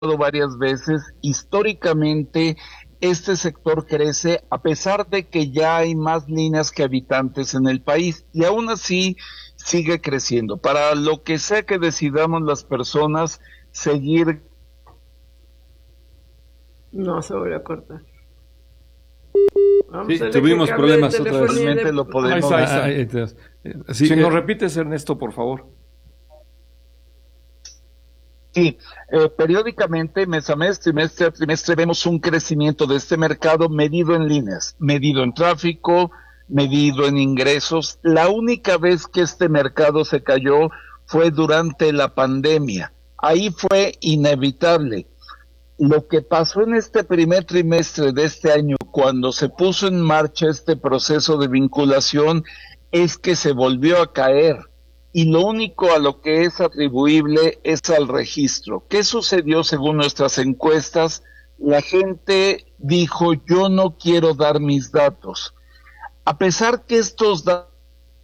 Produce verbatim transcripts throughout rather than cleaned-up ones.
varias veces, históricamente este sector crece a pesar de que ya hay más líneas que habitantes en el país y aún así sigue creciendo. Para lo que sea que decidamos las personas seguir. No se volvió a cortar. Sí, tuvimos problemas otra vez. De... Lo podemos... ahí está, ahí está. Sí, si eh... nos repites, Ernesto, por favor. Sí, eh, periódicamente, mes a mes, trimestre a trimestre, vemos un crecimiento de este mercado medido en líneas, medido en tráfico, medido en ingresos. La única vez que este mercado se cayó fue durante la pandemia. Ahí fue inevitable. Lo que pasó en este primer trimestre de este año, cuando se puso en marcha este proceso de vinculación, es que se volvió a caer. Y lo único a lo que es atribuible es al registro. ¿Qué sucedió según nuestras encuestas? La gente dijo, yo no quiero dar mis datos. A pesar que estos datos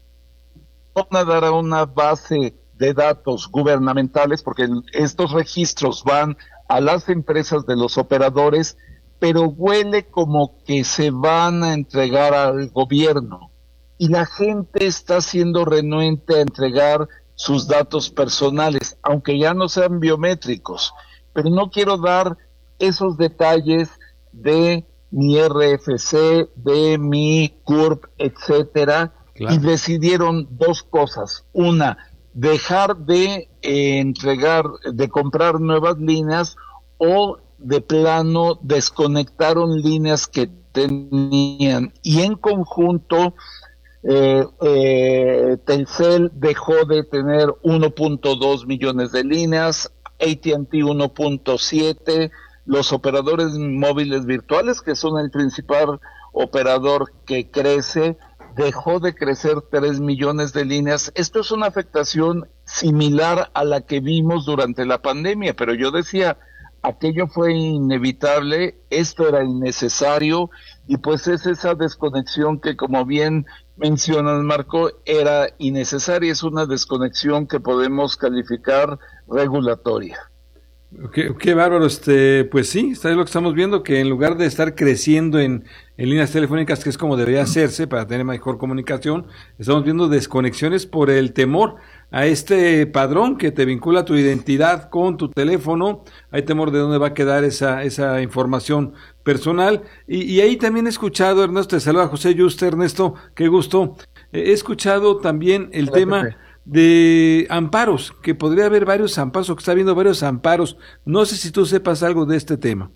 van a dar a una base de datos gubernamentales, porque estos registros van a las empresas de los operadores, pero huele como que se van a entregar al gobierno. Y la gente está siendo renuente a entregar sus datos personales, aunque ya no sean biométricos. Pero no quiero dar esos detalles de mi R F C, de mi C U R P, etcétera. Claro. Y decidieron dos cosas. Una, dejar de eh, entregar, de comprar nuevas líneas, o de plano desconectaron líneas que tenían. Y en conjunto, Eh, eh, Telcel dejó de tener uno punto dos millones de líneas, A T and T uno punto siete, los operadores móviles virtuales, que son el principal operador que crece, dejó de crecer tres millones de líneas. Esto es una afectación similar a la que vimos durante la pandemia, pero yo decía, aquello fue inevitable, esto era innecesario, y pues es esa desconexión que, como bien mencionas, Marco, era innecesaria, es una desconexión que podemos calificar regulatoria. Qué, qué bárbaro, este, pues sí, está lo que estamos viendo, que en lugar de estar creciendo en, en líneas telefónicas, que es como debería hacerse para tener mejor comunicación, estamos viendo desconexiones por el temor a este padrón que te vincula tu identidad con tu teléfono. Hay temor de dónde va a quedar esa esa información personal, y, y ahí también he escuchado, Ernesto, te saluda José Yuste. Ernesto, qué gusto, he escuchado también el Hola, tema Pepe. de amparos, que podría haber varios amparos, o que está habiendo varios amparos. No sé si tú sepas algo de este tema.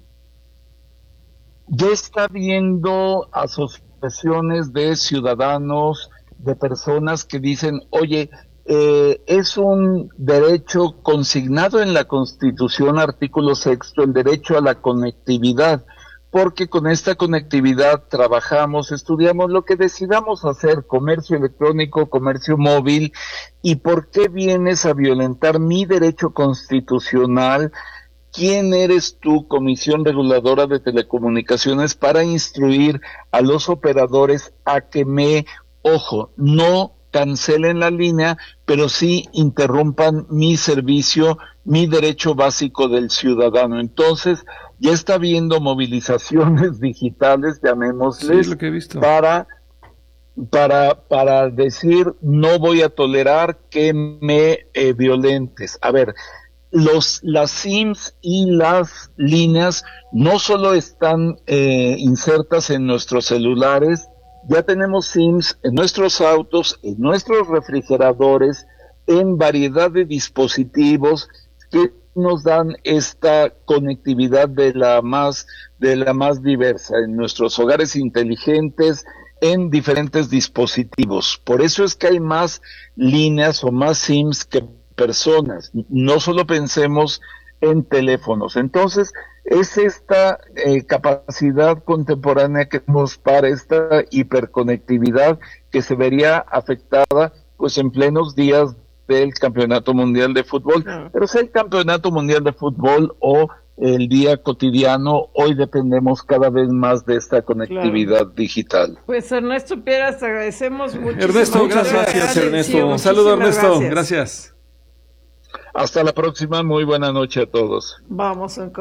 Ya está habiendo asociaciones de ciudadanos, de personas que dicen, oye, Eh, es un derecho consignado en la Constitución, artículo sexto, el derecho a la conectividad, porque con esta conectividad trabajamos, estudiamos lo que decidamos hacer, comercio electrónico, comercio móvil, ¿y por qué vienes a violentar mi derecho constitucional? ¿Quién eres tú, Comisión Reguladora de Telecomunicaciones, para instruir a los operadores a que me, ojo, no cancelen la línea, pero sí interrumpan mi servicio, mi derecho básico del ciudadano? Entonces, ya está habiendo movilizaciones digitales, llamémosles, sí, lo que he visto. para para para decir, no voy a tolerar que me eh, violentes. A ver, los las SIMs y las líneas no solo están eh, insertas en nuestros celulares, ya tenemos SIMs en nuestros autos, en nuestros refrigeradores, en variedad de dispositivos que nos dan esta conectividad de la más de la más diversa, en nuestros hogares inteligentes, en diferentes dispositivos. Por eso es que hay más líneas o más SIMs que personas. No solo pensemos en teléfonos. Entonces, es esta eh, capacidad contemporánea que tenemos para esta hiperconectividad que se vería afectada pues en plenos días del Campeonato Mundial de Fútbol. Uh-huh. Pero sea el Campeonato Mundial de Fútbol o el día cotidiano, hoy dependemos cada vez más de esta conectividad claro. digital. Pues Ernesto Piedras, te agradecemos mucho. Ernesto, gracias, gracias Ernesto. Un saludo, Ernesto, gracias. gracias. Hasta la próxima, muy buena noche a todos. Vamos a